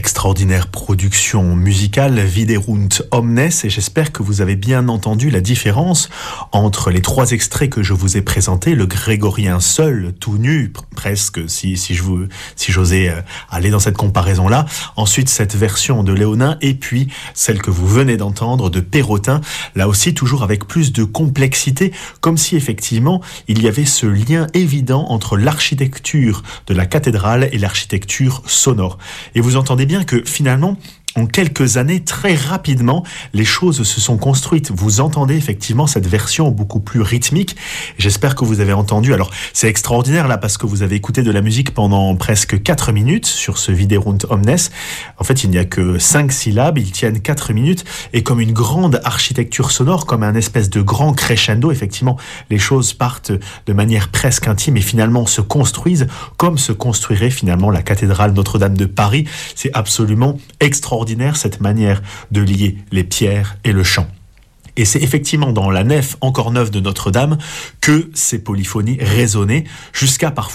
extraordinaire production musicale Viderunt Omnes, et j'espère que vous avez bien entendu la différence entre les trois extraits que je vous ai présentés, le grégorien seul, tout nu, presque, si j'osais aller dans cette comparaison-là, ensuite cette version de Léonin, et puis celle que vous venez d'entendre de Perrotin, là aussi toujours avec plus de complexité, comme si effectivement il y avait ce lien évident entre l'architecture de la cathédrale et l'architecture sonore. Et vous entendez bien que finalement, en quelques années, très rapidement, les choses se sont construites. Vous entendez effectivement cette version beaucoup plus rythmique. J'espère que vous avez entendu. Alors, c'est extraordinaire là parce que vous avez écouté de la musique pendant presque 4 minutes sur ce Viderunt Omnes. En fait, il n'y a que 5 syllabes, ils tiennent 4 minutes et comme une grande architecture sonore, comme un espèce de grand crescendo, effectivement, les choses partent de manière presque intime et finalement se construisent comme se construirait finalement la cathédrale Notre-Dame de Paris. C'est absolument extraordinaire cette manière de lier les pierres et le chant. Et c'est effectivement dans la nef encore neuve de Notre-Dame que ces polyphonies résonnaient jusqu'à parfois